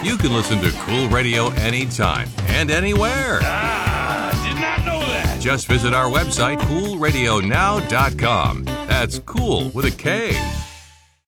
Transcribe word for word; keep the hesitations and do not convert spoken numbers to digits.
You can listen to Cool Radio anytime and anywhere. Ah, did not know that. Just visit our website, cool radio now dot com. That's cool with a K.